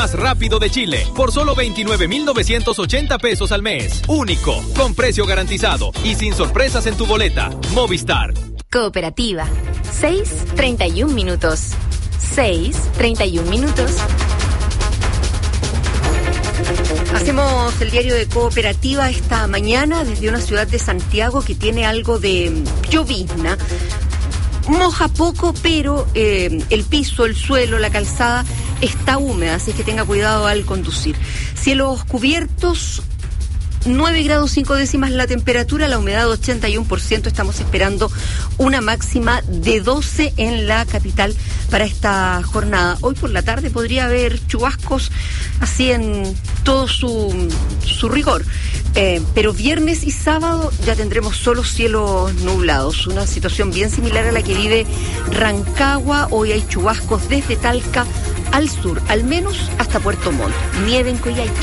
Más rápido de Chile, por solo 29,980 pesos al mes. Único, con precio garantizado y sin sorpresas en tu boleta. Movistar. Cooperativa. 6:31 minutos. 6:31 minutos. Hacemos el diario de Cooperativa esta mañana desde una ciudad de Santiago que tiene algo de llovizna. Moja poco, pero el piso, el suelo, la calzada está húmeda, así que tenga cuidado al conducir. Cielos cubiertos, 9 grados 5 décimas la temperatura, la humedad 81%. Estamos esperando una máxima de 12 en la capital para esta jornada. Hoy por la tarde podría haber chubascos así en todo su rigor. Pero viernes y sábado ya tendremos solo cielos nublados, una situación bien similar a la que vive Rancagua. Hoy hay chubascos desde Talca al sur, al menos hasta Puerto Montt. Nieve en Coyhaique.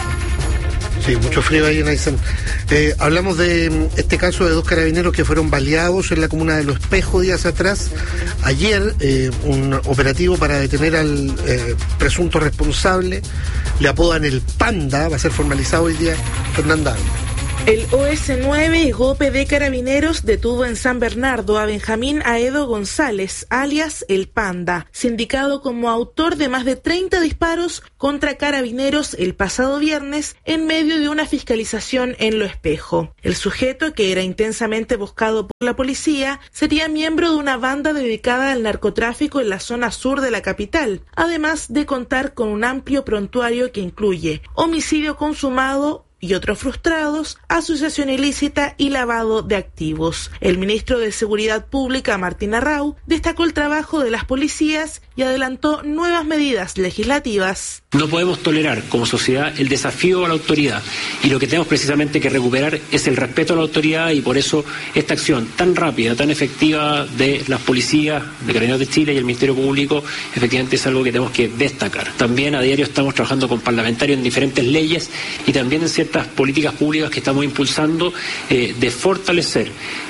Sí, mucho frío ahí en Aysén. Hablamos de este caso de 2 carabineros que fueron baleados en la comuna de Los Espejos días atrás. Ayer, un operativo para detener al presunto responsable, le apodan el Panda, va a ser formalizado hoy día. Fernanda. El OS9 y GOPE de Carabineros detuvo en San Bernardo a Benjamín Aedo González, alias El Panda, sindicado como autor de más de 30 disparos contra carabineros el pasado viernes en medio de una fiscalización en Lo Espejo. El sujeto, que era intensamente buscado por la policía, sería miembro de una banda dedicada al narcotráfico en la zona sur de la capital, además de contar con un amplio prontuario que incluye homicidio consumado y otros frustrados, asociación ilícita y lavado de activos. El ministro de Seguridad Pública, Martín Arrau, destacó el trabajo de las policías y adelantó nuevas medidas legislativas. No podemos tolerar como sociedad el desafío a la autoridad, y lo que tenemos precisamente que recuperar es el respeto a la autoridad, y por eso esta acción tan rápida, tan efectiva de las policías, de Carabineros de Chile y el Ministerio Público, efectivamente es algo que tenemos que destacar. También a diario estamos trabajando con parlamentarios en diferentes leyes y también en ciertas políticas públicas que estamos impulsando de fortalecer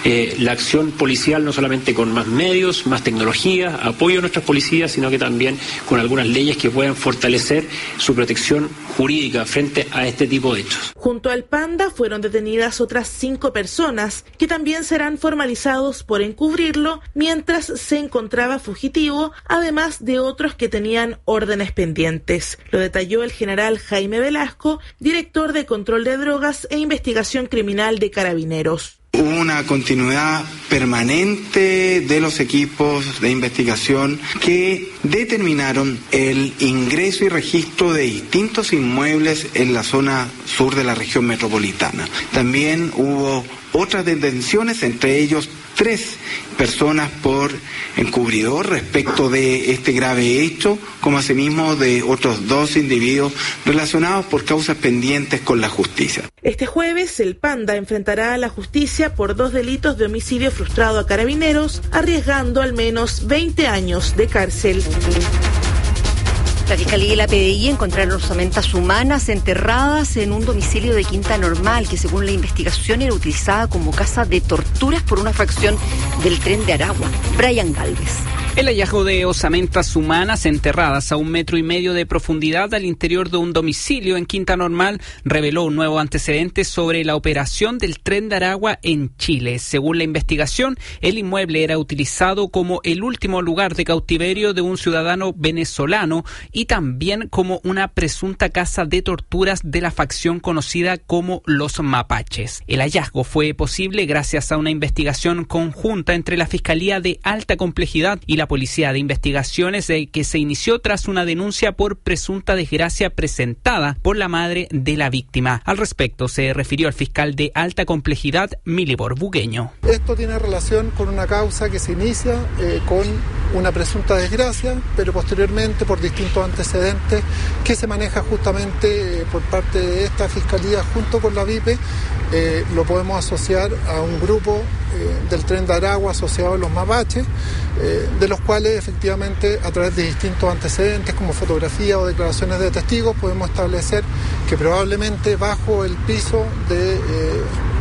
la acción policial, no solamente con más medios, más tecnología, apoyo a nuestras policías, sino que también con algunas leyes que puedan fortalecer su protección jurídica frente a este tipo de hechos. Junto al Panda fueron detenidas otras 5 personas que también serán formalizados por encubrirlo mientras se encontraba fugitivo, además de otros que tenían órdenes pendientes. Lo detalló el general Jaime Velasco, director de Control de Drogas e Investigación Criminal de Carabineros. Hubo una continuidad permanente de los equipos de investigación que determinaron el ingreso y registro de distintos inmuebles en la zona sur de la región metropolitana. También hubo otras detenciones, entre ellos 3 personas por encubridor respecto de este grave hecho, como asimismo de otros 2 individuos relacionados por causas pendientes con la justicia. Este jueves, el Panda enfrentará a la justicia por 2 delitos de homicidio frustrado a carabineros, arriesgando al menos 20 años de cárcel. La Fiscalía y la PDI encontraron osamentas humanas enterradas en un domicilio de Quinta Normal, que según la investigación era utilizada como casa de torturas por una facción del Tren de Aragua. Brian Galvez. El hallazgo de osamentas humanas enterradas a 1,5 metros de profundidad al interior de un domicilio en Quinta Normal reveló un nuevo antecedente sobre la operación del Tren de Aragua en Chile. Según la investigación, el inmueble era utilizado como el último lugar de cautiverio de un ciudadano venezolano y también como una presunta casa de torturas de la facción conocida como los mapaches. El hallazgo fue posible gracias a una investigación conjunta entre la Fiscalía de Alta Complejidad y la Policía de Investigaciones que se inició tras una denuncia por presunta desgracia presentada por la madre de la víctima. Al respecto se refirió al fiscal de Alta Complejidad, Milibor Bugueño. Esto tiene relación con una causa que se inicia con una presunta desgracia, pero posteriormente por distintos antecedentes que se maneja justamente por parte de esta Fiscalía junto con la VIPE, lo podemos asociar a un grupo del Tren de Aragua asociado a los mapaches, de los cuales efectivamente a través de distintos antecedentes como fotografías o declaraciones de testigos podemos establecer que probablemente bajo el piso de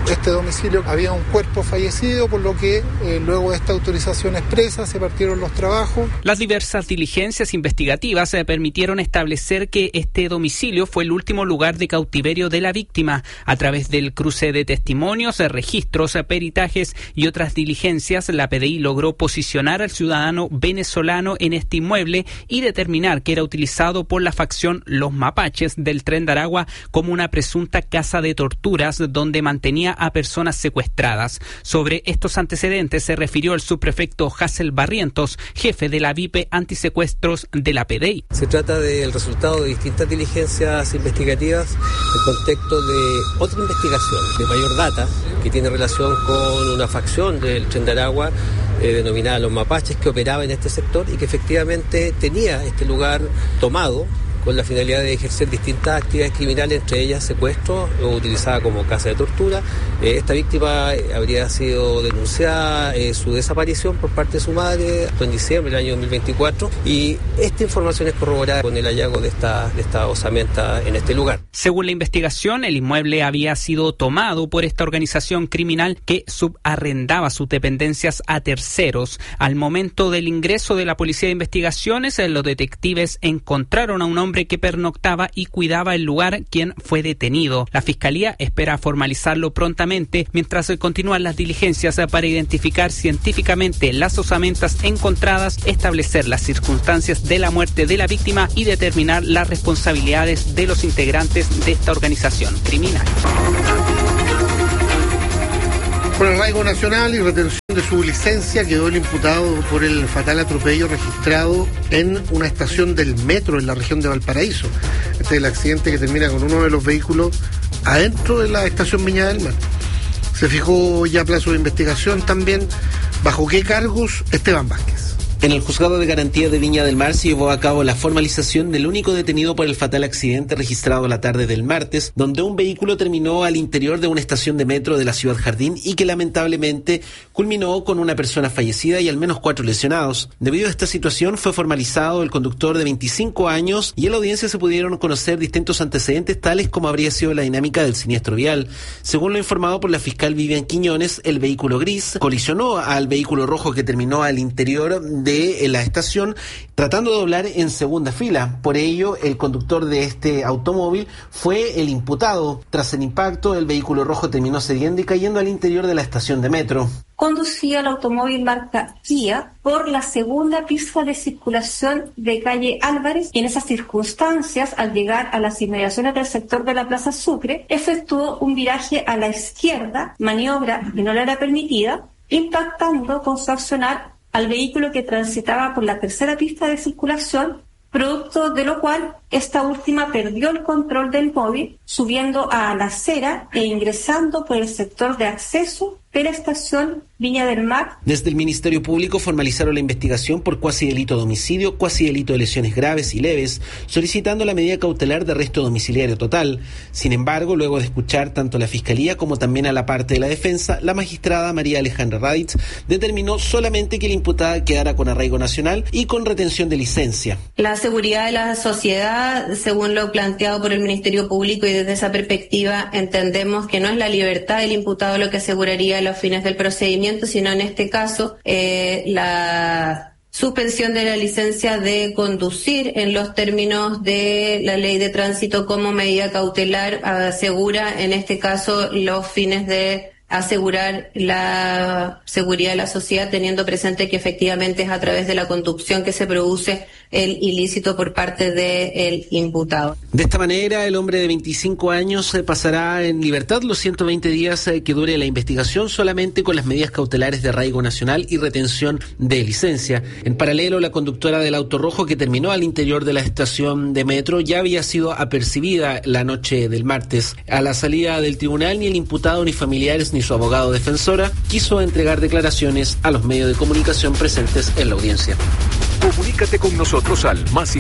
este domicilio había un cuerpo fallecido, por lo que luego de esta autorización expresa se partieron los trabajos. Las diversas diligencias investigativas permitieron establecer que este domicilio fue el último lugar de cautiverio de la víctima. A través del cruce de testimonios, registros, peritajes y otras diligencias, la PDI logró posicionar al ciudadano venezolano en este inmueble y determinar que era utilizado por la facción Los Mapaches del Tren de Aragua como una presunta casa de torturas donde mantenía a personas secuestradas. Sobre estos antecedentes se refirió el subprefecto Hassel Barrientos, jefe de la VIP antisecuestros de la PDI. Se trata del resultado de distintas diligencias investigativas en contexto de otra investigación de mayor data que tiene relación con una facción del Tren de Aragua denominada Los Mapaches, que operaba en este sector y que efectivamente tenía este lugar tomado con la finalidad de ejercer distintas actividades criminales, entre ellas secuestro o utilizada como casa de tortura. Esta víctima habría sido denunciada su desaparición por parte de su madre en diciembre del año 2024 y esta información es corroborada con el hallazgo de esta osamenta en este lugar. Según la investigación, el inmueble había sido tomado por esta organización criminal que subarrendaba sus dependencias a terceros. Al momento del ingreso de la Policía de Investigaciones, los detectives encontraron a un hombre que pernoctaba y cuidaba el lugar, quien fue detenido. La Fiscalía espera formalizarlo prontamente mientras continúan las diligencias para identificar científicamente las osamentas encontradas, establecer las circunstancias de la muerte de la víctima y determinar las responsabilidades de los integrantes de esta organización criminal. Por arraigo nacional y retención de su licencia quedó el imputado por el fatal atropello registrado en una estación del metro en la región de Valparaíso. Este es el accidente que termina con uno de los vehículos adentro de la estación Viña del Mar. Se fijó ya plazo de investigación también. ¿Bajo qué cargos? Esteban Vázquez. En el Juzgado de Garantía de Viña del Mar se llevó a cabo la formalización del único detenido por el fatal accidente registrado la tarde del martes, donde un vehículo terminó al interior de una estación de metro de la Ciudad Jardín y que lamentablemente culminó con una persona fallecida y al menos 4 lesionados. Debido a esta situación fue formalizado el conductor de 25 años y en la audiencia se pudieron conocer distintos antecedentes tales como habría sido la dinámica del siniestro vial. Según lo informado por la fiscal Vivian Quiñones, el vehículo gris colisionó al vehículo rojo que terminó al interior de la estación tratando de doblar en segunda fila. Por ello, el conductor de este automóvil fue el imputado. Tras el impacto, el vehículo rojo terminó cediendo y cayendo al interior de la estación de metro. Conducía el automóvil marca Kia por la segunda pista de circulación de calle Álvarez y en esas circunstancias, al llegar a las inmediaciones del sector de la Plaza Sucre, efectuó un viraje a la izquierda, maniobra que no le era permitida, impactando con su accionar al vehículo que transitaba por la tercera pista de circulación, producto de lo cual esta última perdió el control del móvil, subiendo a la acera e ingresando por el sector de acceso de la estación Viña del Mar. Desde el Ministerio Público formalizaron la investigación por cuasi delito de homicidio, cuasi delito de lesiones graves y leves, solicitando la medida cautelar de arresto domiciliario total. Sin embargo, luego de escuchar tanto a la Fiscalía como también a la parte de la defensa, la magistrada María Alejandra Raditz determinó solamente que la imputada quedara con arraigo nacional y con retención de licencia. La seguridad de la sociedad, según lo planteado por el Ministerio Público, y desde esa perspectiva entendemos que no es la libertad del imputado lo que aseguraría los fines del procedimiento, sino en este caso la suspensión de la licencia de conducir en los términos de la ley de tránsito como medida cautelar asegura en este caso los fines de asegurar la seguridad de la sociedad, teniendo presente que efectivamente es a través de la conducción que se produce el ilícito por parte del imputado. De esta manera, el hombre de 25 años pasará en libertad los 120 días que dure la investigación, solamente con las medidas cautelares de arraigo nacional y retención de licencia. En paralelo, la conductora del auto rojo que terminó al interior de la estación de metro ya había sido apercibida la noche del martes. A la salida del tribunal, ni el imputado, ni familiares, ni su abogado defensora quiso entregar declaraciones a los medios de comunicación presentes en la audiencia. Comunícate con nosotros al más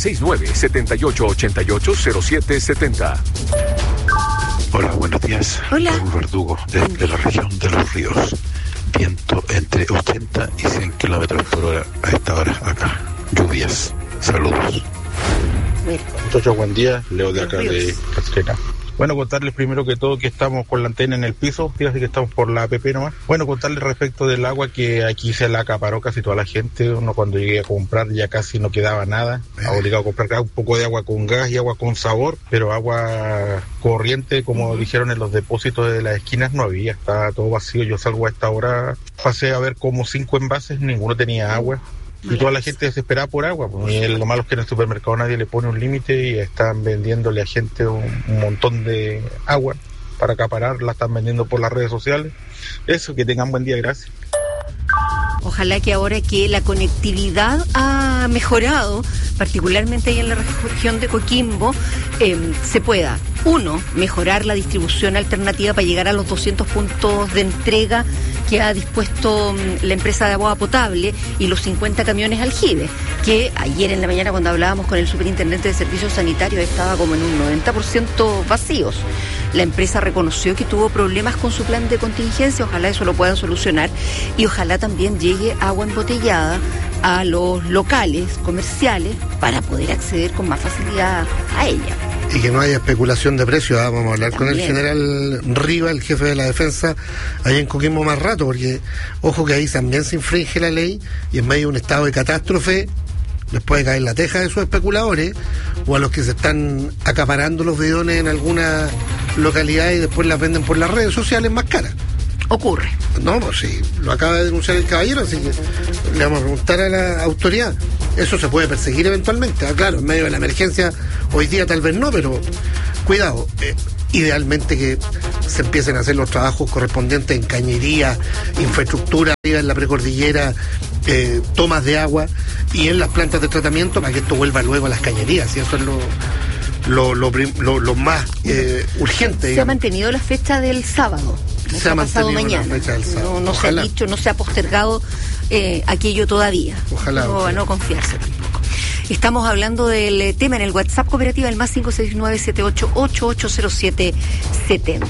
569-7888-0770. Hola, buenos días. Hola. Raúl Verdugo, desde la región de Los Ríos. Viento entre 80 y 100 kilómetros por hora a esta hora acá. Lluvias. Saludos. Muchachos, buen día. Leo de acá de Castrena. Bueno, contarles primero que todo que estamos con la antena en el piso, fíjate que estamos por la APP nomás. Bueno, contarles respecto del agua que aquí se la acaparó casi toda la gente. Uno cuando llegué a comprar ya casi no quedaba nada. Obligado a comprar un poco de agua con gas y agua con sabor, pero agua corriente, como dijeron en los depósitos de las esquinas, no había, estaba todo vacío. Yo salgo a esta hora, pasé a ver como 5 envases, ninguno tenía agua. Y toda la gente desesperada por agua. Y lo malo es que en el supermercado nadie le pone un límite y están vendiéndole a gente un montón de agua para acaparar, la están vendiendo por las redes sociales. Eso, que tengan buen día, gracias. Ojalá que ahora que la conectividad ha mejorado, particularmente ahí en la región de Coquimbo, se pueda, uno, mejorar la distribución alternativa para llegar a los 200 puntos de entrega que ha dispuesto la empresa de agua potable y los 50 camiones aljibe, que ayer en la mañana cuando hablábamos con el superintendente de servicios sanitarios estaba como en un 90% vacíos. La empresa reconoció que tuvo problemas con su plan de contingencia, ojalá eso lo puedan solucionar y ojalá también llegue agua embotellada a los locales comerciales para poder acceder con más facilidad a ella. Y que no haya especulación de precios. Vamos a hablar también con el general Riva, el jefe de la defensa, ahí en Coquimbo más rato, porque ojo que ahí también se infringe la ley y en medio de un estado de catástrofe les puede caer la teja de esos especuladores o a los que se están acaparando los bidones en alguna localidad y después las venden por las redes sociales más caras. Ocurre. No, pues sí, lo acaba de denunciar el caballero, así que le vamos a preguntar a la autoridad. Eso se puede perseguir eventualmente. Claro, en medio de la emergencia, hoy día tal vez no, pero cuidado. Idealmente que se empiecen a hacer los trabajos correspondientes en cañería, infraestructura en la precordillera, tomas de agua y en las plantas de tratamiento para que esto vuelva luego a las cañerías, y eso es lo más urgente. Se ha mantenido la fecha del sábado. Se ha pasado mañana. No se ha dicho, no se ha postergado aquello todavía. Ojalá. No confiarse tampoco. Estamos hablando del tema en el WhatsApp cooperativa, el más 569-78880770.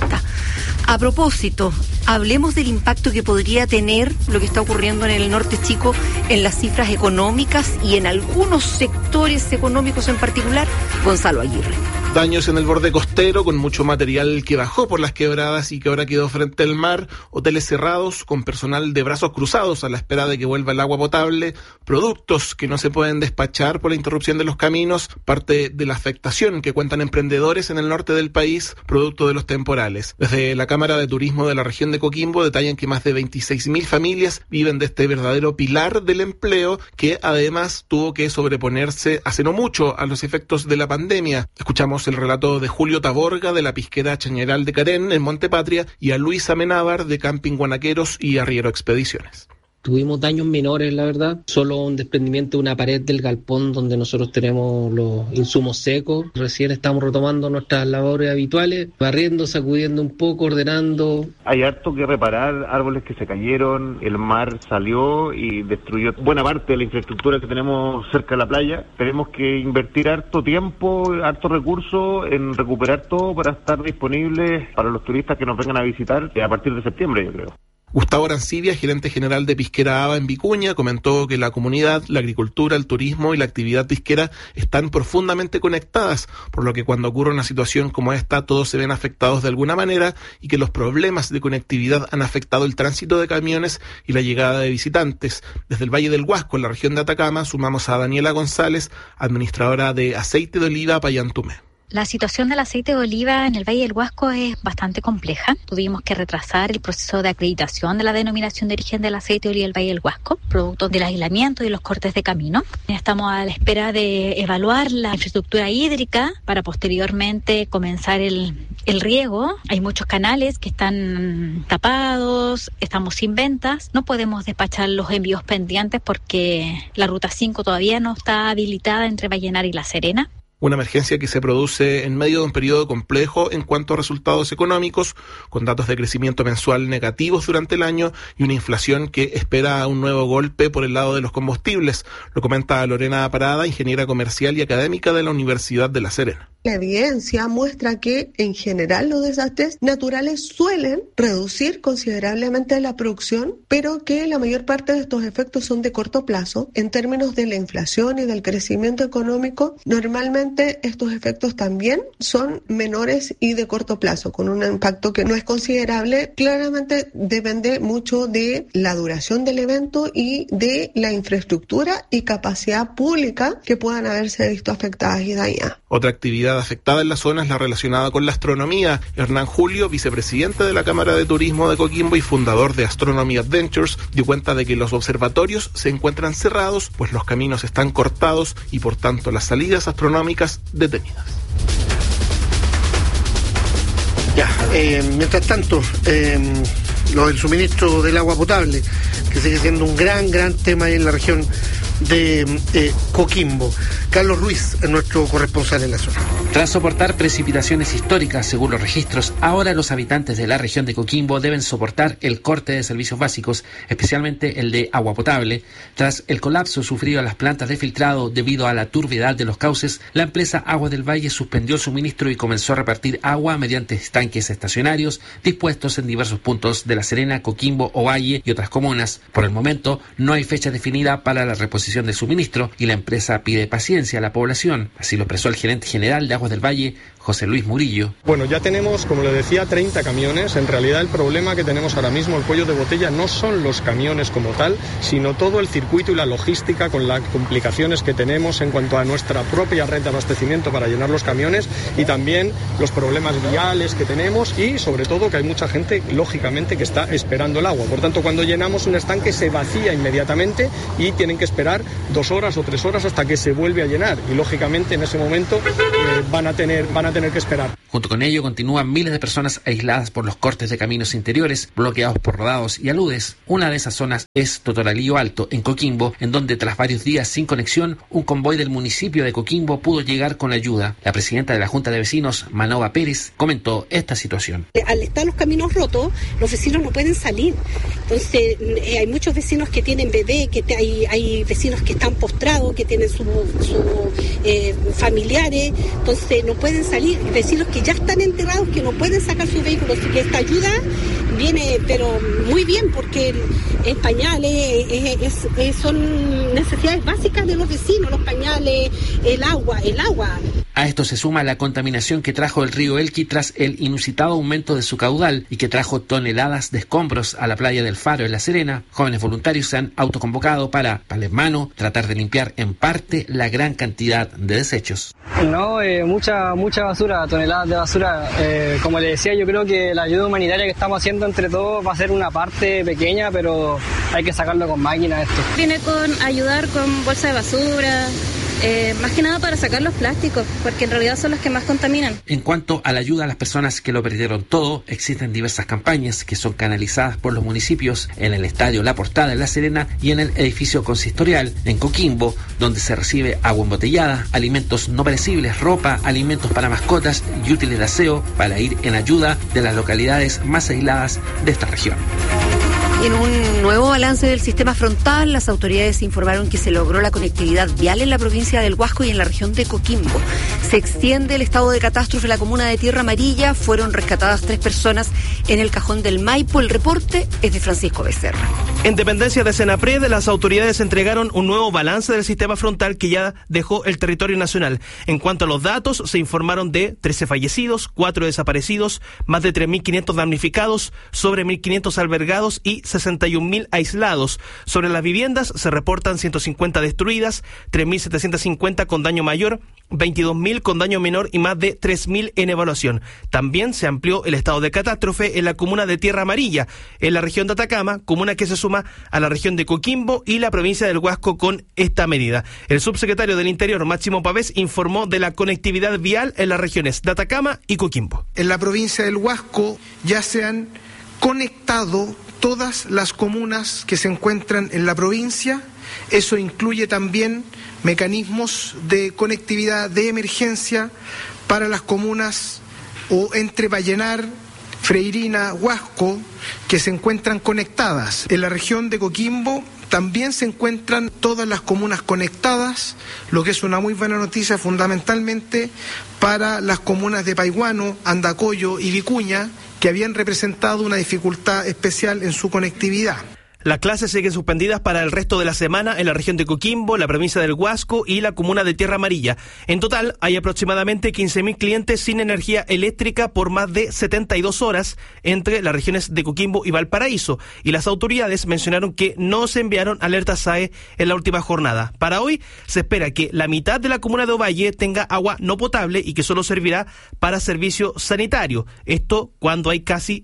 A propósito, hablemos del impacto que podría tener lo que está ocurriendo en el norte chico en las cifras económicas y en algunos sectores económicos en particular. Gonzalo Aguirre. Daños en el borde costero, con mucho material que bajó por las quebradas y que ahora quedó frente al mar, hoteles cerrados con personal de brazos cruzados a la espera de que vuelva el agua potable, productos que no se pueden despachar por la interrupción de los caminos, parte de la afectación que cuentan emprendedores en el norte del país, producto de los temporales. Desde la Cámara de Turismo de la región de Coquimbo detallan que más de 26.000 familias viven de este verdadero pilar del empleo, que además tuvo que sobreponerse hace no mucho a los efectos de la pandemia. Escuchamos el relato de Julio Taborga de la Pisquera Chañaral de Carén en Montepatria y a Luis Amenábar de Camping Guanaqueros y Arriero Expediciones. Tuvimos daños menores, la verdad. Solo un desprendimiento de una pared del galpón donde nosotros tenemos los insumos secos. Recién estamos retomando nuestras labores habituales, barriendo, sacudiendo un poco, ordenando. Hay harto que reparar, árboles que se cayeron, el mar salió y destruyó buena parte de la infraestructura que tenemos cerca de la playa. Tenemos que invertir harto tiempo, harto recursos en recuperar todo para estar disponibles para los turistas que nos vengan a visitar a partir de septiembre, yo creo. Gustavo Arancibia, gerente general de Pisquera Aba en Vicuña, comentó que la comunidad, la agricultura, el turismo y la actividad pisquera están profundamente conectadas, por lo que cuando ocurre una situación como esta todos se ven afectados de alguna manera y que los problemas de conectividad han afectado el tránsito de camiones y la llegada de visitantes. Desde el Valle del Huasco, en la región de Atacama, sumamos a Daniela González, administradora de aceite de oliva Payantumé. La situación del aceite de oliva en el Valle del Huasco es bastante compleja. Tuvimos que retrasar el proceso de acreditación de la denominación de origen del aceite de oliva del Valle del Huasco, producto del aislamiento y los cortes de camino. Estamos a la espera de evaluar la infraestructura hídrica para posteriormente comenzar el riego. Hay muchos canales que están tapados, estamos sin ventas. No podemos despachar los envíos pendientes porque la Ruta 5 todavía no está habilitada entre Vallenar y La Serena. Una emergencia que se produce en medio de un periodo complejo en cuanto a resultados económicos, con datos de crecimiento mensual negativos durante el año y una inflación que espera un nuevo golpe por el lado de los combustibles. Lo comenta Lorena Parada, ingeniera comercial y académica de la Universidad de La Serena. La evidencia muestra que en general los desastres naturales suelen reducir considerablemente la producción, pero que la mayor parte de estos efectos son de corto plazo. En términos de la inflación y del crecimiento económico, normalmente estos efectos también son menores y de corto plazo, con un impacto que no es considerable. Claramente depende mucho de la duración del evento y de la infraestructura y capacidad pública que puedan haberse visto afectadas y dañadas. Otra actividad afectada en la zona es la relacionada con la astronomía. Hernán Julio, vicepresidente de la Cámara de Turismo de Coquimbo y fundador de Astronomy Adventures, dio cuenta de que los observatorios se encuentran cerrados, pues los caminos están cortados y por tanto las salidas astronómicas detenidas. Mientras tanto, lo del suministro del agua potable, que sigue siendo un gran tema ahí en la región de Coquimbo. Carlos Ruiz es nuestro corresponsal en la zona. Tras soportar precipitaciones históricas, según los registros, ahora los habitantes de la región de Coquimbo deben soportar el corte de servicios básicos, especialmente el de agua potable. Tras el colapso sufrido a las plantas de filtrado debido a la turbiedad de los cauces, la empresa Aguas del Valle suspendió el suministro y comenzó a repartir agua mediante estanques estacionarios dispuestos en diversos puntos de La Serena, Coquimbo, Ovalle y otras comunas. Por el momento, no hay fecha definida para la reposición del suministro y la empresa pide paciencia a la población. Así lo expresó el gerente general de Aguas del Valle, José Luis Murillo. Bueno, ya tenemos, como le decía, 30 camiones. En realidad el problema que tenemos ahora mismo, el cuello de botella, no son los camiones como tal, sino todo el circuito y la logística con las complicaciones que tenemos en cuanto a nuestra propia red de abastecimiento para llenar los camiones y también los problemas viales que tenemos y sobre todo que hay mucha gente, lógicamente, que está esperando el agua. Por tanto, cuando llenamos un estanque se vacía inmediatamente y tienen que esperar 2 horas o 3 horas hasta que se vuelve a llenar y lógicamente en ese momento van a tener que esperar. Junto con ello continúan miles de personas aisladas por los cortes de caminos interiores, bloqueados por rodados y aludes. Una de esas zonas es Totoralillo Alto, en Coquimbo, en donde tras varios días sin conexión, un convoy del municipio de Coquimbo pudo llegar con ayuda. La presidenta de la Junta de Vecinos, Manova Pérez, comentó esta situación. Al estar los caminos rotos, los vecinos no pueden salir. Entonces, hay muchos vecinos que tienen bebé, que hay vecinos que están postrados, que tienen sus familiares, entonces no pueden salir. Vecinos que ya están enterrados, que no pueden sacar sus vehículos. Así que esta ayuda viene, pero muy bien, porque el pañales son necesidades básicas de los vecinos, los pañales, el agua. A esto se suma la contaminación que trajo el río Elqui tras el inusitado aumento de su caudal y que trajo toneladas de escombros a la playa del Faro en La Serena. Jóvenes voluntarios se han autoconvocado para, pala en mano, tratar de limpiar en parte la gran cantidad de desechos. No, mucha basura, toneladas de basura. Como le decía, yo creo que la ayuda humanitaria que estamos haciendo entre todos va a ser una parte pequeña, pero hay que sacarlo con máquina esto. Viene con ayudar con bolsa de basura, más que nada para sacar los plásticos, porque en realidad son los que más contaminan. En cuanto a la ayuda a las personas que lo perdieron todo, existen diversas campañas que son canalizadas por los municipios en el Estadio La Portada en La Serena y en el edificio consistorial en Coquimbo, donde se recibe agua embotellada, alimentos no perecibles, ropa, alimentos para mascotas y útiles de aseo para ir en ayuda de las localidades más aisladas de esta región. En un nuevo balance del sistema frontal, las autoridades informaron que se logró la conectividad vial en la provincia del Huasco y en la región de Coquimbo. Se extiende el estado de catástrofe en la comuna de Tierra Amarilla. Fueron rescatadas 3 personas en el cajón del Maipo. El reporte es de Francisco Becerra. En dependencia de Senapred, las autoridades entregaron un nuevo balance del sistema frontal que ya dejó el territorio nacional. En cuanto a los datos, se informaron de 13 fallecidos, 4 desaparecidos, más de 3.500 damnificados, sobre 1.500 albergados y 61.000 aislados. Sobre las viviendas se reportan 150 destruidas, 3.750 con daño mayor, 22.000 con daño menor y más de 3.000 en evaluación. También se amplió el estado de catástrofe en la comuna de Tierra Amarilla, en la región de Atacama, comuna que se suma a la región de Coquimbo y la provincia del Huasco con esta medida. El subsecretario del Interior, Máximo Pavés, informó de la conectividad vial en las regiones de Atacama y Coquimbo. En la provincia del Huasco ya se han conectado todas las comunas que se encuentran en la provincia. Eso incluye también mecanismos de conectividad de emergencia para las comunas o entre Vallenar, Freirina, Huasco, que se encuentran conectadas. En la región de Coquimbo También se encuentran todas las comunas conectadas, lo que es una muy buena noticia fundamentalmente para las comunas de Paiguano, Andacollo y Vicuña, que habían representado una dificultad especial en su conectividad. Las clases siguen suspendidas para el resto de la semana en la región de Coquimbo, la provincia del Huasco y la comuna de Tierra Amarilla. En total, hay aproximadamente 15.000 clientes sin energía eléctrica por más de 72 horas entre las regiones de Coquimbo y Valparaíso. Y las autoridades mencionaron que no se enviaron alertas SAE en la última jornada. Para hoy, se espera que la mitad de la comuna de Ovalle tenga agua no potable y que solo servirá para servicio sanitario. Esto cuando hay casi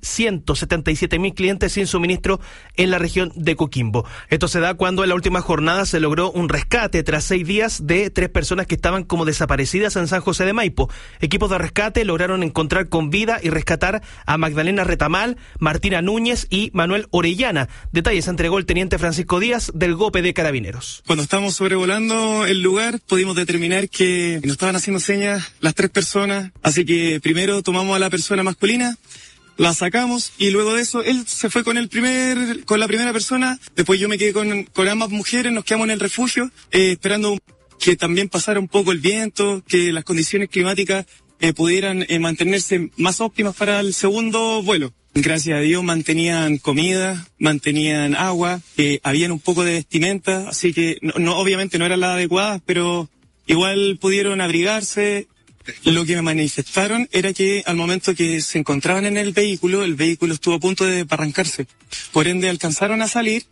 177.000 clientes sin suministro en la región de Coquimbo. Esto se da cuando en la última jornada se logró un rescate tras 6 días de 3 personas que estaban como desaparecidas en San José de Maipo. Equipos de rescate lograron encontrar con vida y rescatar a Magdalena Retamal, Martina Núñez y Manuel Orellana. Detalles entregó el teniente Francisco Díaz del GOPE de Carabineros. Cuando estábamos sobrevolando el lugar pudimos determinar que nos estaban haciendo señas las 3 personas, así que primero tomamos a la persona masculina, la sacamos y luego de eso él se fue con la primera persona, después yo me quedé con ambas mujeres, nos quedamos en el refugio esperando que también pasara un poco el viento, que las condiciones climáticas pudieran mantenerse más óptimas para el segundo vuelo. Gracias a Dios mantenían comida, mantenían agua, habían un poco de vestimenta, así que no obviamente no eran las adecuadas, pero igual pudieron abrigarse. Lo que me manifestaron era que al momento que se encontraban en el vehículo estuvo a punto de arrancarse. Por ende alcanzaron a salir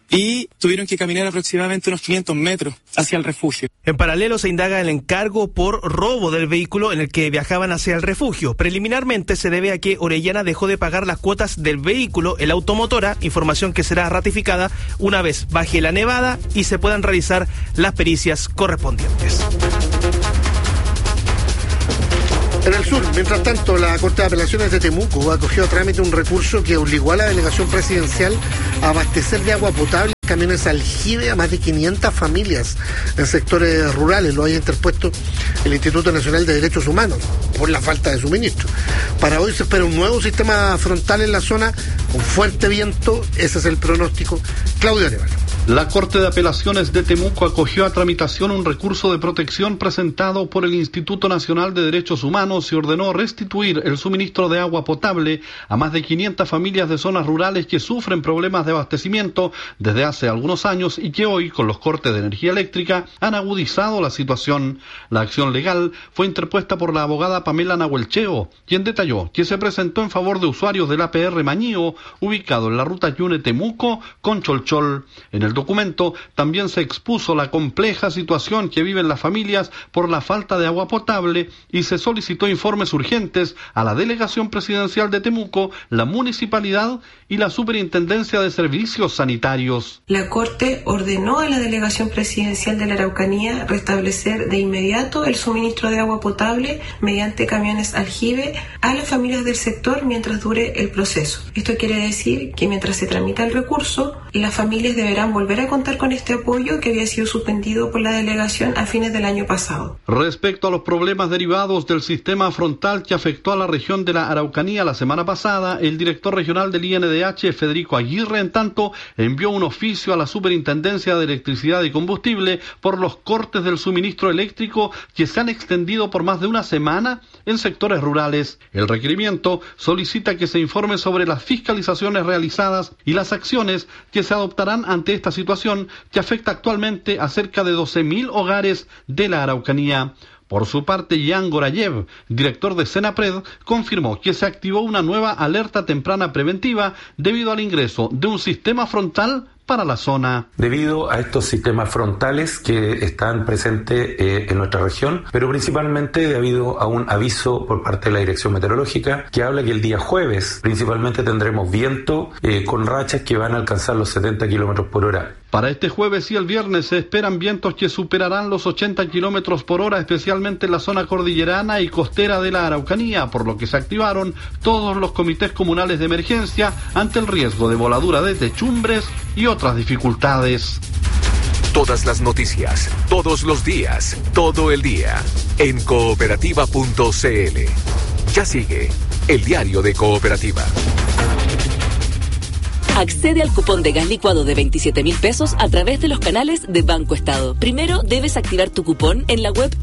y tuvieron que caminar aproximadamente unos 500 metros hacia el refugio. En paralelo se indaga el encargo por robo del vehículo en el que viajaban hacia el refugio. Preliminarmente se debe a que Orellana dejó de pagar las cuotas del vehículo, el automotora, información que será ratificada una vez baje la nevada y se puedan realizar las pericias correspondientes. En el sur, mientras tanto, la Corte de Apelaciones de Temuco acogió a trámite un recurso que obligó a la delegación presidencial a abastecer de agua potable camiones aljibe a más de 500 familias en sectores rurales. Lo haya interpuesto el Instituto Nacional de Derechos Humanos por la falta de suministro. Para hoy se espera un nuevo sistema frontal en la zona con fuerte viento. Ese es el pronóstico. Claudio Arevalo. La Corte de Apelaciones de Temuco acogió a tramitación un recurso de protección presentado por el Instituto Nacional de Derechos Humanos y ordenó restituir el suministro de agua potable a más de 500 familias de zonas rurales que sufren problemas de abastecimiento desde hace algunos años y que hoy, con los cortes de energía eléctrica, han agudizado la situación. La acción legal fue interpuesta por la abogada Pamela Nahuelcheo, quien detalló que se presentó en favor de usuarios del APR Mañío, ubicado en la ruta Yune-Temuco con Cholchol. En el documento también se expuso la compleja situación que viven las familias por la falta de agua potable y se solicitó informes urgentes a la Delegación Presidencial de Temuco, la Municipalidad y la Superintendencia de Servicios Sanitarios. La Corte ordenó a la Delegación Presidencial de la Araucanía restablecer de inmediato el suministro de agua potable mediante camiones aljibe a las familias del sector mientras dure el proceso. Esto quiere decir que mientras se tramita el recurso, las familias deberán volver a contar con este apoyo que había sido suspendido por la delegación a fines del año pasado. Respecto a los problemas derivados del sistema frontal que afectó a la región de la Araucanía la semana pasada, el director regional del INDH, Federico Aguirre, en tanto, envió un oficio a la Superintendencia de Electricidad y Combustible por los cortes del suministro eléctrico que se han extendido por más de una semana en sectores rurales. El requerimiento solicita que se informe sobre las fiscalizaciones realizadas y las acciones que se adoptarán ante esta situación que afecta actualmente a cerca de 12.000 hogares de la Araucanía. Por su parte, Jan Gorayev, director de Senapred, confirmó que se activó una nueva alerta temprana preventiva debido al ingreso de un sistema frontal para la zona. Debido a estos sistemas frontales que están presentes en nuestra región, pero principalmente debido a un aviso por parte de la Dirección Meteorológica que habla que el día jueves principalmente tendremos viento con rachas que van a alcanzar los 70 kilómetros por hora. Para este jueves y el viernes se esperan vientos que superarán los 80 kilómetros por hora, especialmente en la zona cordillerana y costera de la Araucanía, por lo que se activaron todos los comités comunales de emergencia ante el riesgo de voladura de techumbres y otras dificultades. Todas las noticias, todos los días, todo el día, en cooperativa.cl. Ya sigue el diario de Cooperativa. Accede al cupón de gas licuado de 27.000 pesos a través de los canales de Banco Estado. Primero debes activar tu cupón en la web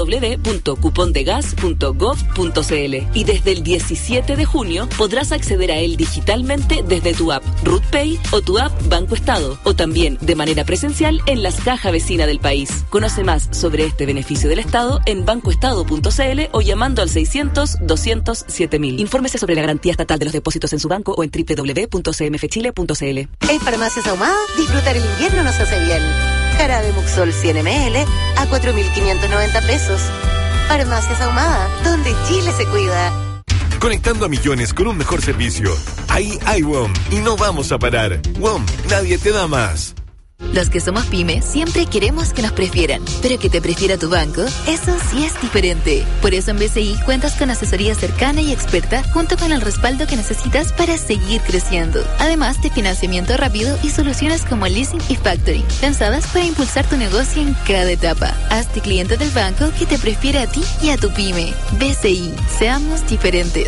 www.cupondegas.gov.cl y desde el 17 de junio podrás acceder a él digitalmente desde tu app RUTPay o tu app Banco Estado, o también de manera presencial en las cajas vecinas del país. Conoce más sobre este beneficio del Estado en bancoestado.cl o llamando al 600-200-7000. Infórmese sobre la garantía estatal de los depósitos en su banco o en www.cmfchile.cl. En Farmacias Ahumada, disfrutar el invierno nos hace bien. Jarabe Muxol 100 ml a 4.590 pesos. Farmacias Ahumada, donde Chile se cuida. Conectando a millones con un mejor servicio. Ahí hay WOM y no vamos a parar. WOM, nadie te da más. Los que somos pyme siempre queremos que nos prefieran, pero que te prefiera tu banco, eso sí es diferente. Por eso en BCI cuentas con asesoría cercana y experta junto con el respaldo que necesitas para seguir creciendo. Además de financiamiento rápido y soluciones como leasing y factoring, pensadas para impulsar tu negocio en cada etapa. Hazte cliente del banco que te prefiere a ti y a tu pyme. BCI, seamos diferentes.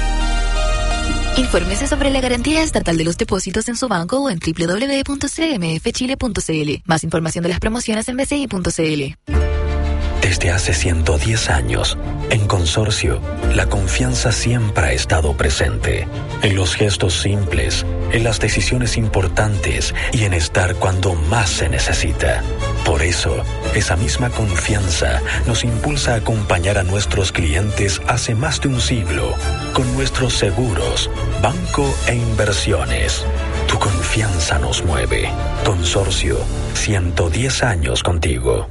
Infórmese sobre la garantía estatal de los depósitos en su banco o en www.cmfchile.cl. Más información de las promociones en bci.cl. Desde hace 110 años, en Consorcio, la confianza siempre ha estado presente. En los gestos simples, en las decisiones importantes y en estar cuando más se necesita. Por eso, esa misma confianza nos impulsa a acompañar a nuestros clientes hace más de un siglo con nuestros seguros, banco e inversiones. Tu confianza nos mueve. Consorcio, 110 años contigo.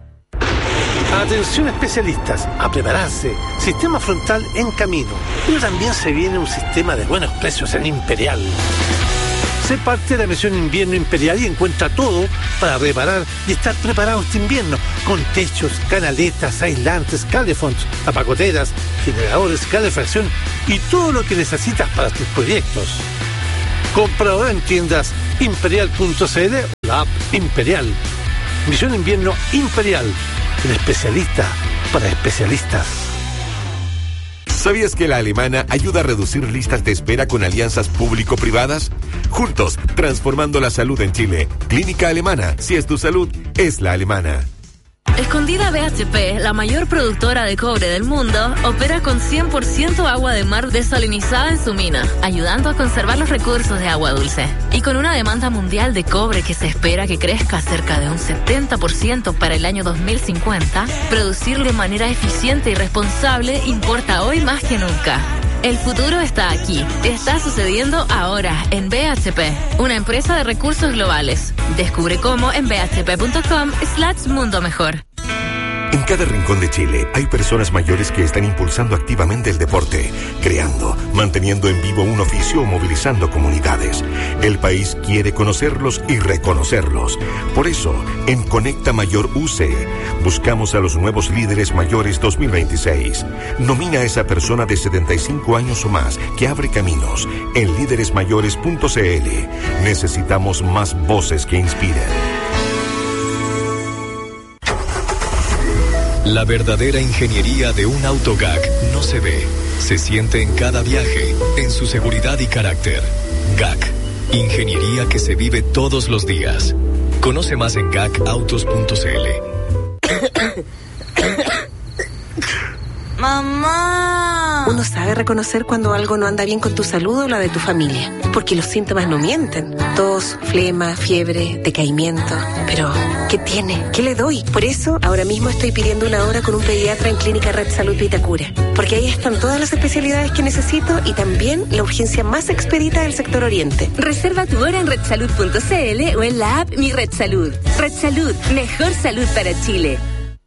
Atención especialistas, a prepararse. Sistema frontal en camino. Pero también se viene un sistema de buenos precios en Imperial. Sé parte de la misión Invierno Imperial y encuentra todo para reparar y estar preparado este invierno. Con techos, canaletas, aislantes, calefonds, apagoteras, generadores, calefacción y todo lo que necesitas para tus proyectos. Compra ahora en tiendas imperial.cl o la app Imperial. Misión Invierno Imperial. El especialista para especialistas. ¿Sabías que la Alemana ayuda a reducir listas de espera con alianzas público-privadas? Juntos, transformando la salud en Chile. Clínica Alemana. Si es tu salud, es la alemana. Escondida BHP, la mayor productora de cobre del mundo, opera con 100% agua de mar desalinizada en su mina, ayudando a conservar los recursos de agua dulce. Y con una demanda mundial de cobre que se espera que crezca cerca de un 70% para el año 2050, producir de manera eficiente y responsable importa hoy más que nunca. El futuro está aquí. Está sucediendo ahora en BHP, una empresa de recursos globales. Descubre cómo en bhp.com/mundo mejor. En cada rincón de Chile hay personas mayores que están impulsando activamente el deporte, creando, manteniendo en vivo un oficio o movilizando comunidades. El país quiere conocerlos y reconocerlos. Por eso, en Conecta Mayor UC, buscamos a los nuevos líderes mayores 2026. Nomina a esa persona de 75 años o más que abre caminos en líderesmayores.cl. Necesitamos más voces que inspiren. La verdadera ingeniería de un auto GAC no se ve, se siente en cada viaje, en su seguridad y carácter. GAC, ingeniería que se vive todos los días. Conoce más en gacautos.cl. ¡Mamá! Uno sabe reconocer cuando algo no anda bien con tu salud o la de tu familia, porque los síntomas no mienten. Tos, flema, fiebre, decaimiento. Pero, ¿qué tiene? ¿Qué le doy? Por eso, ahora mismo estoy pidiendo una hora con un pediatra en Clínica Red Salud Vitacura, porque ahí están todas las especialidades que necesito y también la urgencia más expedita del sector oriente. Reserva tu hora en redsalud.cl o en la app Mi Red Salud. Red Salud, mejor salud para Chile.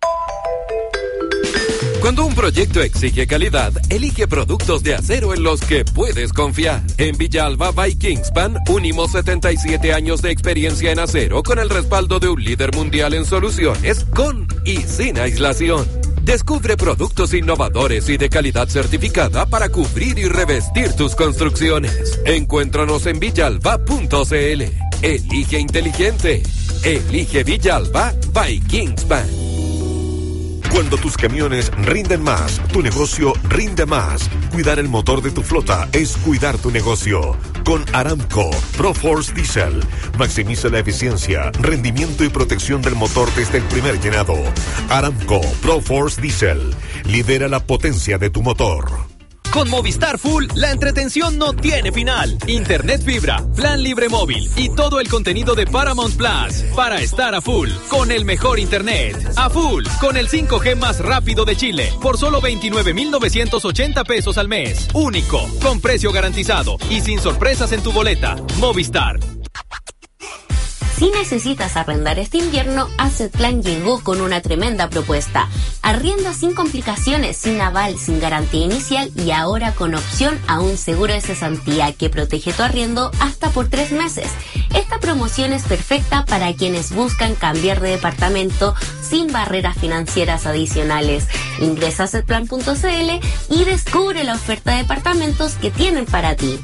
Cuando un proyecto exige calidad, elige productos de acero en los que puedes confiar. En Villalba by Kingspan, unimos 77 años de experiencia en acero con el respaldo de un líder mundial en soluciones, con y sin aislación. Descubre productos innovadores y de calidad certificada para cubrir y revestir tus construcciones. Encuéntranos en villalba.cl. Elige inteligente. Elige Villalba by Kingspan. Cuando tus camiones rinden más, tu negocio rinde más. Cuidar el motor de tu flota es cuidar tu negocio. Con Aramco ProForce Diesel, maximiza la eficiencia, rendimiento y protección del motor desde el primer llenado. Aramco ProForce Diesel, lidera la potencia de tu motor. Con Movistar Full, la entretención no tiene final. Internet fibra, plan libre móvil y todo el contenido de Paramount Plus para estar a full con el mejor internet. A full con el 5G más rápido de Chile por solo 29,980 pesos al mes. Único, con precio garantizado y sin sorpresas en tu boleta. Movistar. Si necesitas arrendar este invierno, Asset Plan llegó con una tremenda propuesta. Arrienda sin complicaciones, sin aval, sin garantía inicial y ahora con opción a un seguro de cesantía que protege tu arriendo hasta por 3 meses. Esta promoción es perfecta para quienes buscan cambiar de departamento sin barreras financieras adicionales. Ingresa a assetplan.cl y descubre la oferta de departamentos que tienen para ti.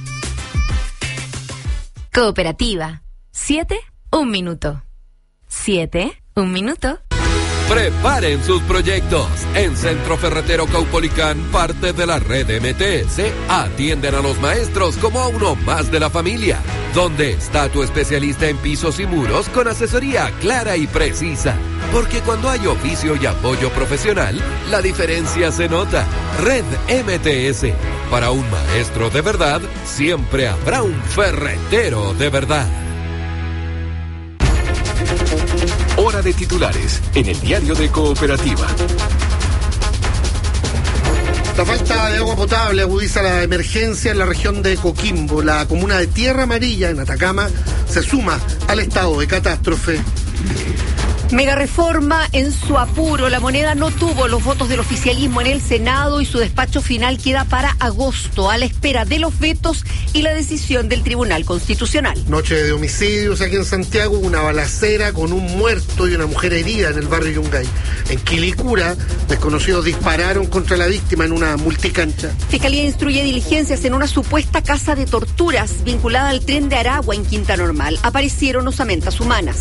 Cooperativa. 7, 1 minuto. 7, 1 minuto. Preparen sus proyectos. En Centro Ferretero Caupolicán, parte de la red MTS, atienden a los maestros como a uno más de la familia. ¿Dónde está tu especialista en pisos y muros con asesoría clara y precisa? Porque cuando hay oficio y apoyo profesional, la diferencia se nota. Red MTS. Para un maestro de verdad, siempre habrá un ferretero de verdad. Hora de titulares en el diario de Cooperativa. La falta de agua potable agudiza la emergencia en la región de Coquimbo. La comuna de Tierra Amarilla, en Atacama, se suma al estado de catástrofe. Mega reforma en su apuro. La Moneda no tuvo los votos del oficialismo en el Senado y su despacho final queda para agosto, a la espera de los vetos y la decisión del Tribunal Constitucional. Noche de homicidios aquí en Santiago, una balacera con un muerto y una mujer herida en el barrio Yungay. En Quilicura, desconocidos dispararon contra la víctima en una multicancha. Fiscalía instruye diligencias en una supuesta casa de torturas vinculada al tren de Aragua en Quinta Normal. Aparecieron osamentas humanas.